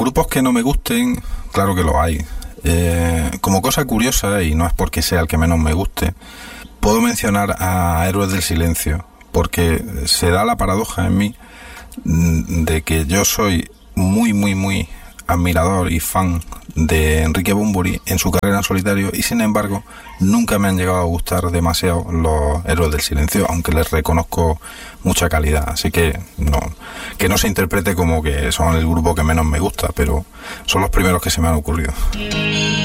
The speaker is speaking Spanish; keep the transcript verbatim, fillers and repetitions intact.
grupos que no me gusten, claro que los hay. Eh, como cosa curiosa, y no es porque sea el que menos me guste, puedo mencionar a Héroes del Silencio, porque se da la paradoja en mí de que yo soy muy, muy, muy admirador y fan de Enrique Bunbury en su carrera en solitario, y sin embargo nunca me han llegado a gustar demasiado los Héroes del Silencio, aunque les reconozco mucha calidad. Así que no, que no se interprete como que son el grupo que menos me gusta, pero son los primeros que se me han ocurrido.